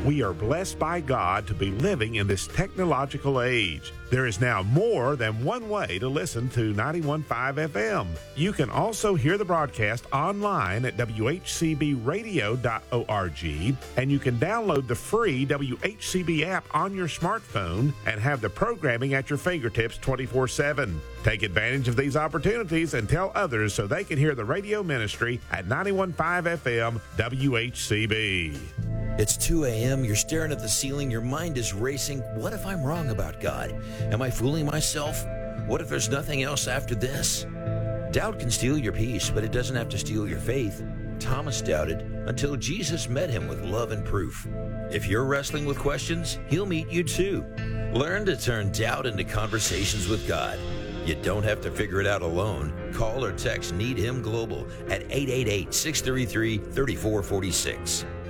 We are blessed by God to be living in this technological age. There is now more than one way to listen to 91.5 FM. You can also hear the broadcast online at WHCBradio.org, and you can download the free WHCB app on your smartphone and have the programming at your fingertips 24/7. Take advantage of these opportunities and tell others so they can hear the radio ministry at 91.5 FM WHCB. It's 2 a.m., you're staring at the ceiling, your mind is racing. What if I'm wrong about God? Am I fooling myself? What if there's nothing else after this? Doubt can steal your peace, but it doesn't have to steal your faith. Thomas doubted until Jesus met him with love and proof. If you're wrestling with questions, he'll meet you too. Learn to turn doubt into conversations with God. You don't have to figure it out alone. Call or text Need Him Global at 888-633-3446.